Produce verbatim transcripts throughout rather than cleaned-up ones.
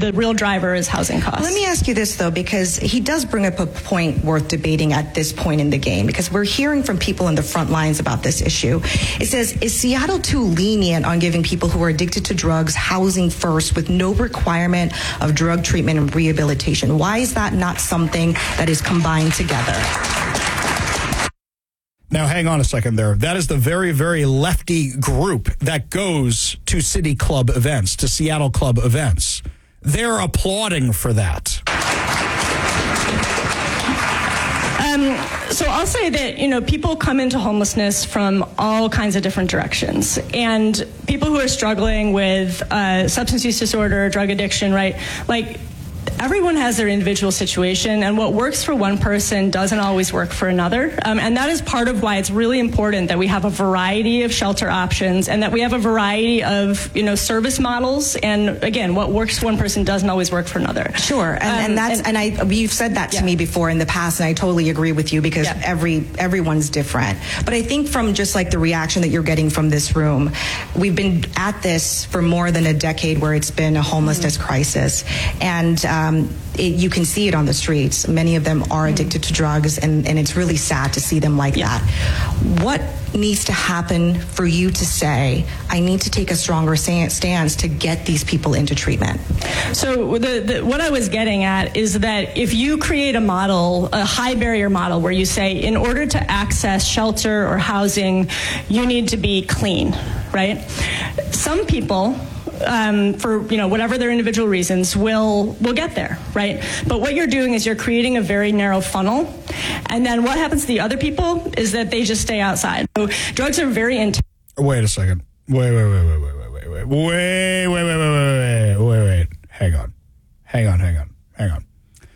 the real driver is housing costs. Let me ask you this, though, because he does bring up a point worth debating at this point in the game, because we're hearing from people in the front lines about this issue. It says, is Seattle too lenient on giving people who are addicted to drugs housing first with no requirement of drug treatment and rehabilitation? Why is that not something that is combined together? Now, hang on a second there. That is the very, very lefty group that goes to City Club events, to Seattle Club events. They're applauding for that. Um, so I'll say that, you know, people come into homelessness from all kinds of different directions. And people who are struggling with uh, substance use disorder, drug addiction, right, like, everyone has their individual situation, and what works for one person doesn't always work for another. Um, and that is part of why it's really important that we have a variety of shelter options and that we have a variety of, you know, service models. And again, what works for one person doesn't always work for another. Sure. And, um, and that's, and, and I, you've said that to yeah. me before in the past, and I totally agree with you, because yeah. every, everyone's different. But I think from just like the reaction that you're getting from this room, we've been at this for more than a decade where it's been a homelessness mm-hmm. crisis. And, Um, it, you can see it on the streets. Many of them are addicted to drugs, and, and it's really sad to see them like yeah. that. What needs to happen for you to say, I need to take a stronger stance to get these people into treatment? So the, the, what I was getting at is that if you create a model, a high barrier model, where you say, in order to access shelter or housing, you need to be clean, right? Some people, Um, for, you know, whatever their individual reasons, will will get there, right? But what you're doing is you're creating a very narrow funnel, and then what happens to the other people is that they just stay outside. So drugs are very intense. Wait a second. Wait, wait, wait, wait, wait, wait, wait, wait, wait, wait, wait, wait, wait, wait, wait. Hang on, hang on, hang on, hang on.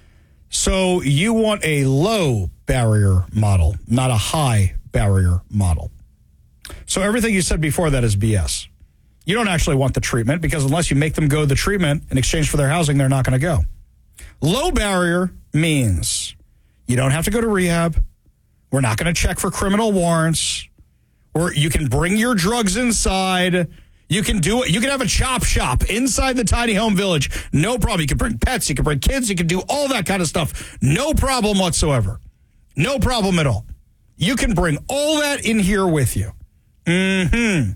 So you want a low barrier model, not a high barrier model. So everything you said before that is B S. You don't actually want the treatment, because unless you make them go the treatment in exchange for their housing, they're not going to go. Low barrier means you don't have to go to rehab. We're not going to check for criminal warrants. Or you can bring your drugs inside. You can do it. You can have a chop shop inside the tiny home village. No problem. You can bring pets. You can bring kids. You can do all that kind of stuff. No problem whatsoever. No problem at all. You can bring all that in here with you. Mm-hmm.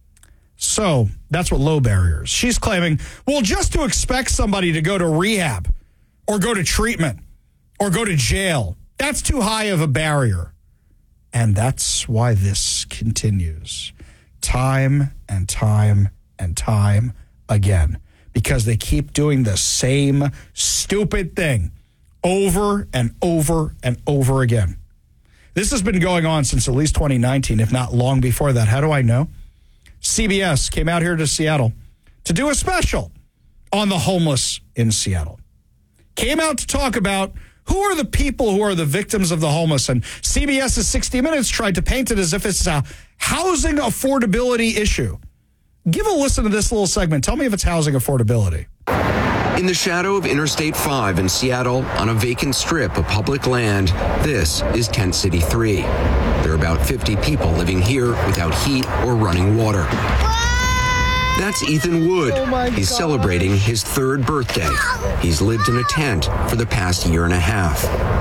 So that's what low barrier is. She's claiming, well, just to expect somebody to go to rehab or go to treatment or go to jail, that's too high of a barrier. And that's why this continues time and time and time again, because they keep doing the same stupid thing over and over and over again. This has been going on since at least twenty nineteen, if not long before that. How do I know? C B S came out here to Seattle to do a special on the homeless in Seattle. Came out to talk about who are the people who are the victims of the homeless. And CBS's sixty minutes tried to paint it as if it's a housing affordability issue. Give a listen to this little segment. Tell me if it's housing affordability. In the shadow of Interstate five in Seattle, on a vacant strip of public land, this is Tent City three. There are about fifty people living here without heat or running water. That's Ethan Wood. Oh He's God. celebrating his third birthday. He's lived in a tent for the past year and a half.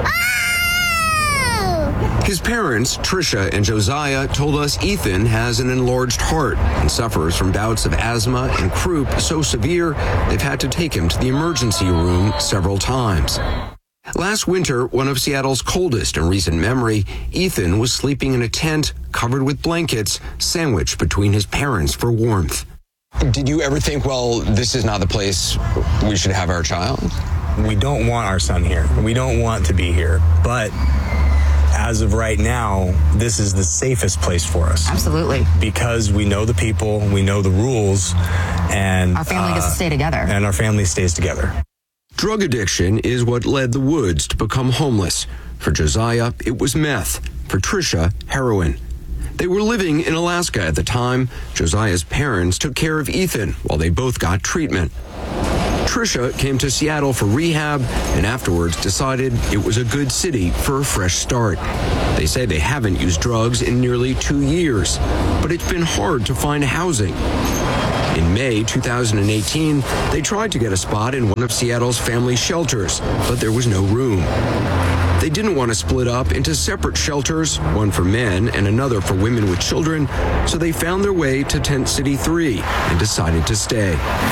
His parents, Trisha and Josiah, told us Ethan has an enlarged heart and suffers from bouts of asthma and croup so severe they've had to take him to the emergency room several times. Last winter, one of Seattle's coldest in recent memory, Ethan was sleeping in a tent covered with blankets, sandwiched between his parents for warmth. Did you ever think, well, this is not the place we should have our child? We don't want our son here. We don't want to be here. But as of right now, this is the safest place for us. Absolutely. Because we know the people, we know the rules, and our family uh, gets to stay together. And our family stays together. Drug addiction is what led the Woods to become homeless. For Josiah, it was meth. For Trisha, heroin. They were living in Alaska at the time. Josiah's parents took care of Ethan while they both got treatment. Trisha came to Seattle for rehab and afterwards decided it was a good city for a fresh start. They say they haven't used drugs in nearly two years, but it's been hard to find housing. In May two thousand eighteen, they tried to get a spot in one of Seattle's family shelters, but there was no room. They didn't want to split up into separate shelters, one for men and another for women with children, so they found their way to Tent City three and decided to stay.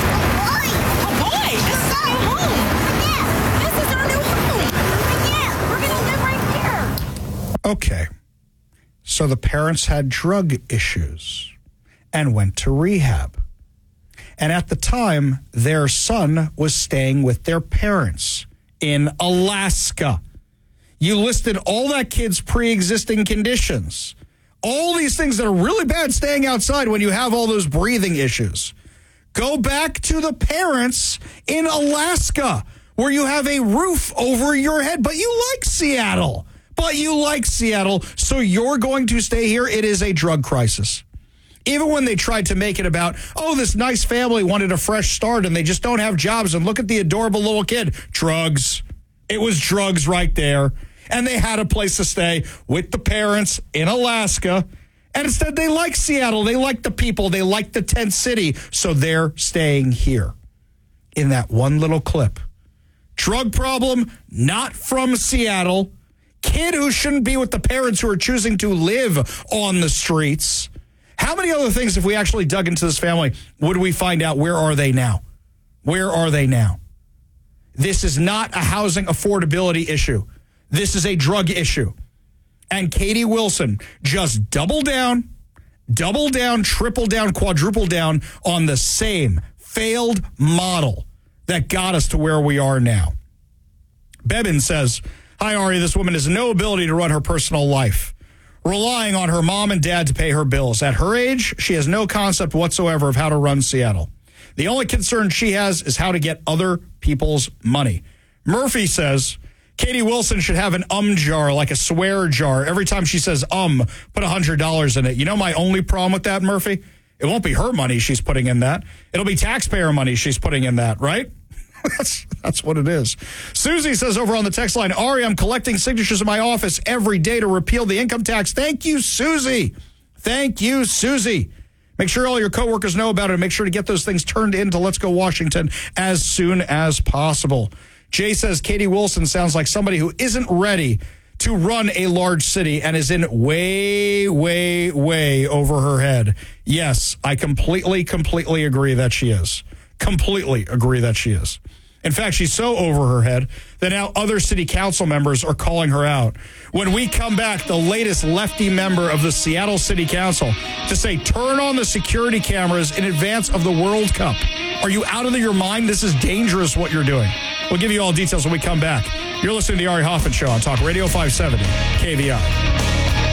Oh boy, this is our new home. Yeah, this is our new home. Yeah, we're going to live right here. Okay. So the parents had drug issues and went to rehab. And at the time, their son was staying with their parents in Alaska. You listed all that kid's pre-existing conditions. All these things that are really bad staying outside when you have all those breathing issues. Go back to the parents in Alaska where you have a roof over your head. But you like Seattle. But you like Seattle, so you're going to stay here. It is a drug crisis. Even when they tried to make it about, oh, this nice family wanted a fresh start and they just don't have jobs and look at the adorable little kid. Drugs. It was drugs right there. And they had a place to stay with the parents in Alaska. And instead, they like Seattle. They like the people. They like the tent city. So they're staying here in that one little clip. Drug problem, not from Seattle. Kid who shouldn't be with the parents who are choosing to live on the streets. How many other things, if we actually dug into this family, would we find out? Where are they now? Where are they now? This is not a housing affordability issue. This is a drug issue. And Katie Wilson just double down, double down, triple down, quadruple down on the same failed model that got us to where we are now. Bebin says, hi, Ari, this woman has no ability to run her personal life, relying on her mom and dad to pay her bills. At her age, she has no concept whatsoever of how to run Seattle. The only concern she has is how to get other people's money. Murphy says, Katie Wilson should have an um jar, like a swear jar. Every time she says um, put one hundred dollars in it. You know my only problem with that, Murphy? It won't be her money she's putting in that. It'll be taxpayer money she's putting in that, right? That's that's what it is. Susie says over on the text line, Ari, I'm collecting signatures in my office every day to repeal the income tax. Thank you, Susie. Thank you, Susie. Make sure all your coworkers know about it and make sure to get those things turned into Let's Go Washington as soon as possible. Jay says Katie Wilson sounds like somebody who isn't ready to run a large city and is in way, way, way over her head. Yes, I completely, completely agree that she is. Completely agree that she is. In fact, she's so over her head that now other city council members are calling her out. When we come back, the latest lefty member of the Seattle City Council to say, turn on the security cameras in advance of the World Cup. Are you out of your mind? This is dangerous what you're doing. We'll give you all details when we come back. You're listening to the Ari Hoffman Show on Talk Radio five seventy K V I.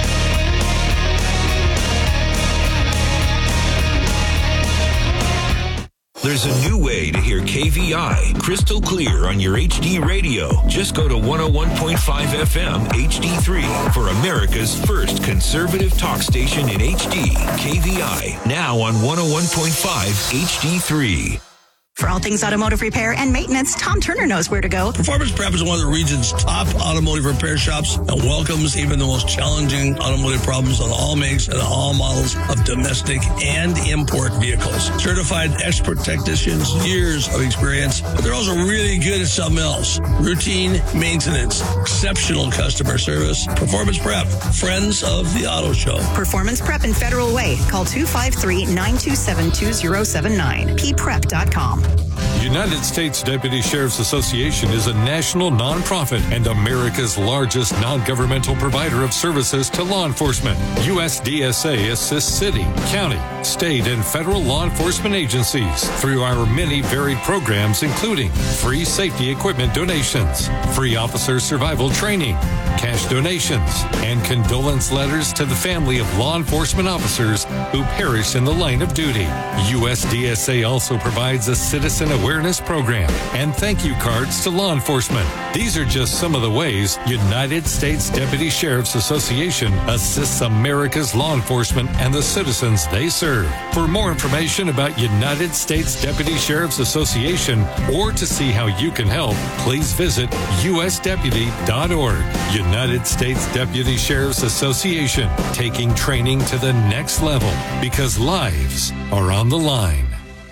There's a new way to hear K V I crystal clear on your H D radio. Just go to one oh one point five F M H D three for America's first conservative talk station in H D. K V I, now on one oh one point five H D three. For all things automotive repair and maintenance, Tom Turner knows where to go. Performance Prep is one of the region's top automotive repair shops and welcomes even the most challenging automotive problems on all makes and all models of domestic and import vehicles. Certified expert technicians, years of experience, but they're also really good at something else. Routine maintenance, exceptional customer service. Performance Prep, friends of the auto show. Performance Prep in Federal Way. Call two five three, nine two seven, two zero seven nine. p prep dot com. United States Deputy Sheriff's Association is a national nonprofit and America's largest non-governmental provider of services to law enforcement. U S D S A assists city, county, state, and federal law enforcement agencies through our many varied programs, including free safety equipment donations, free officer survival training, cash donations, and condolence letters to the family of law enforcement officers who perished in the line of duty. U S D S A also provides a citizen awareness program and thank you cards to law enforcement. These are just some of the ways United States Deputy Sheriff's Association assists America's law enforcement and the citizens they serve. For more information about United States Deputy Sheriff's Association or to see how you can help, please visit U S deputy dot org. United States Deputy Sheriff's Association, taking training to the next level because lives are on the line.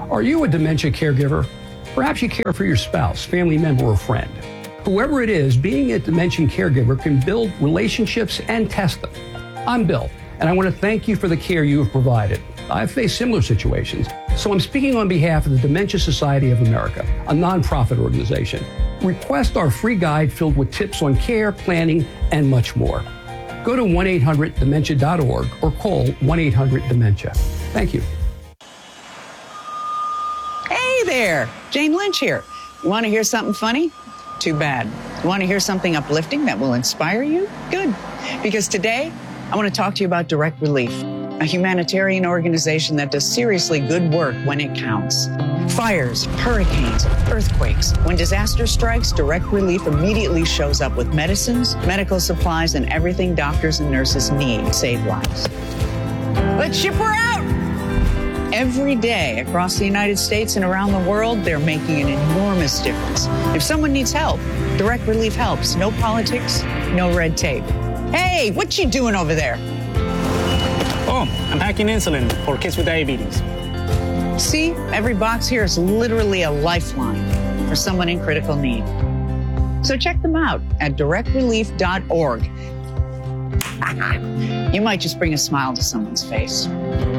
Are you a dementia caregiver? Perhaps you care for your spouse, family member, or friend. Whoever it is, being a dementia caregiver can build relationships and test them. I'm Bill, and I want to thank you for the care you have provided. I've faced similar situations, so I'm speaking on behalf of the Dementia Society of America, a nonprofit organization. Request our free guide filled with tips on care, planning, and much more. Go to one eight hundred dementia dot org or call one eight hundred dementia. Thank you. Hey there, Jane Lynch here. You want to hear something funny? Too bad. You want to hear something uplifting that will inspire you? Good. Because today, I want to talk to you about Direct Relief, a humanitarian organization that does seriously good work when it counts. Fires, hurricanes, earthquakes. When disaster strikes, Direct Relief immediately shows up with medicines, medical supplies, and everything doctors and nurses need to save lives. Let's ship her out! Every day across the United States and around the world, they're making an enormous difference. If someone needs help, Direct Relief helps. No politics, no red tape. Hey, what you doing over there? Oh, I'm packing insulin for kids with diabetes. See, every box here is literally a lifeline for someone in critical need. So check them out at direct relief dot org. You might just bring a smile to someone's face.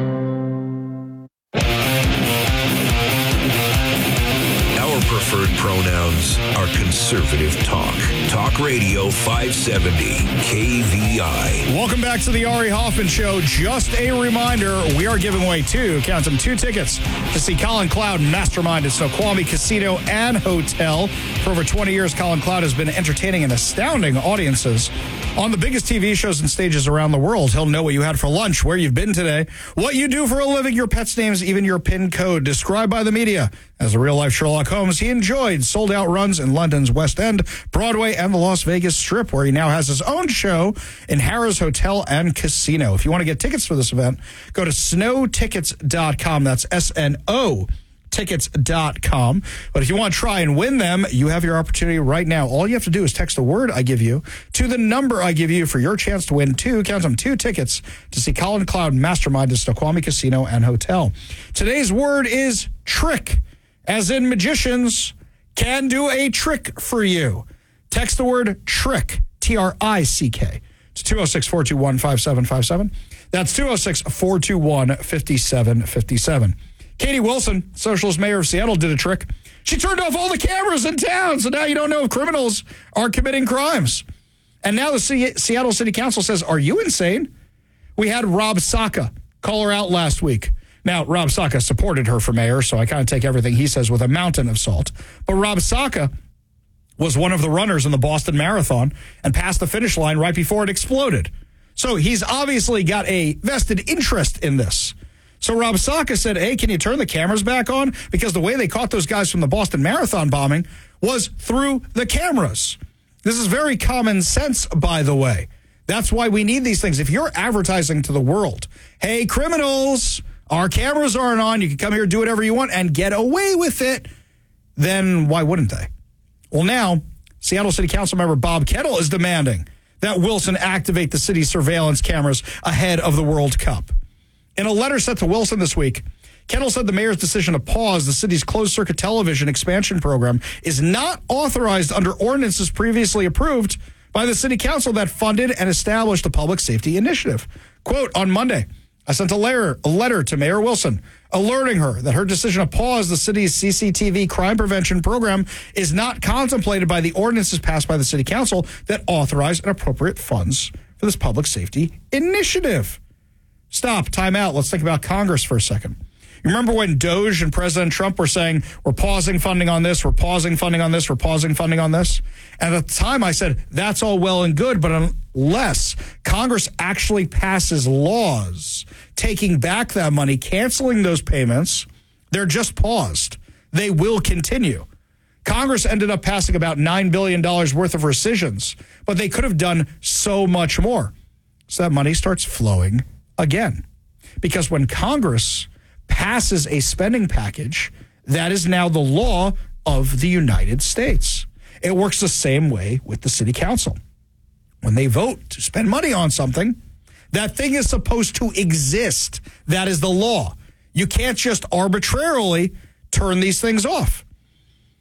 Our preferred pronouns are conservative talk. Talk Radio five seventy K V I. Welcome back to the Ari Hoffman Show. Just a reminder, we are giving away two, count them, two tickets to see Colin Cloud Mastermind at Snoqualmie Casino and Hotel. For over twenty years, Colin Cloud has been entertaining and astounding audiences on the biggest T V shows and stages around the world. He'll know what you had for lunch, where you've been today, what you do for a living, your pet's names, even your PIN code. Described by the media as a real-life Sherlock Holmes, he enjoyed sold-out runs in London's West End, Broadway, and the Las Vegas Strip, where he now has his own show in Harrah's Hotel and Casino. If you want to get tickets for this event, go to snow tickets dot com. That's S N O tickets dot com. But if you want to try and win them, you have your opportunity right now. All you have to do is text the word I give you to the number I give you for your chance to win two, count them, two tickets to see Colin Cloud Mastermind at Snoqualmie Casino and Hotel. Today's word is trick, as in magicians can do a trick for you. Text the word trick, T R I C K, to two oh six, four two one, five seven five seven. That's two oh six, four two one, five seven five seven. Katie Wilson, socialist mayor of Seattle, did a trick. She turned off all the cameras in town, so now you don't know if criminals are committing crimes. And now the C- Seattle City Council says, are you insane? We had Rob Saka call her out last week. Now, Rob Saka supported her for mayor, so I kind of take everything he says with a mountain of salt. But Rob Saka was one of the runners in the Boston Marathon and passed the finish line right before it exploded. So he's obviously got a vested interest in this. So Rob Saka said, hey, can you turn the cameras back on? Because the way they caught those guys from the Boston Marathon bombing was through the cameras. This is very common sense, by the way. That's why we need these things. If you're advertising to the world, hey, criminals, our cameras aren't on, you can come here, do whatever you want, and get away with it, then why wouldn't they? Well, now, Seattle City Council member Bob Kettle is demanding that Wilson activate the city's surveillance cameras ahead of the World Cup. In a letter sent to Wilson this week, Kettle said the mayor's decision to pause the city's closed-circuit television expansion program is not authorized under ordinances previously approved by the city council that funded and established the Public Safety Initiative. Quote, on Monday, I sent a letter, a letter to Mayor Wilson alerting her that her decision to pause the city's C C T V crime prevention program is not contemplated by the ordinances passed by the city council that authorize and appropriate funds for this public safety initiative. Stop, time out. Let's think about Congress for a second. You remember when Doge and President Trump were saying, we're pausing funding on this, we're pausing funding on this, we're pausing funding on this? And at the time I said, that's all well and good, but unless Congress actually passes laws taking back that money, canceling those payments, they're just paused. They will continue. Congress ended up passing about nine billion dollars worth of rescissions, but they could have done so much more. So that money starts flowing again. Because when Congress passes a spending package, that is now the law of the United States. It works the same way with the city council. When they vote to spend money on something, that thing is supposed to exist. That is the law. You can't just arbitrarily turn these things off.